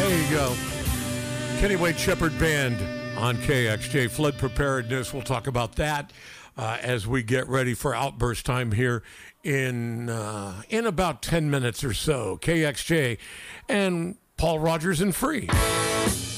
There you go. Kenny Wade Shepherd Band on KXJ. Flood preparedness. We'll talk about that as we get ready for outburst time here in about 10 minutes or so. KXJ and Paul Rogers and Free.